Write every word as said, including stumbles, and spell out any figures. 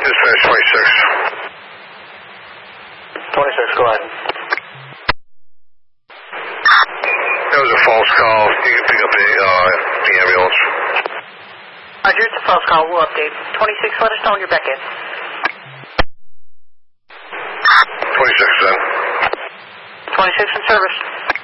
Dispatch twenty-six. twenty-six, go ahead. That was a false call. You can pick up the, uh, the ambulance. Roger, it's a false call. We'll update. twenty-six, let us know when you're back in. twenty-six, then. twenty-six in service.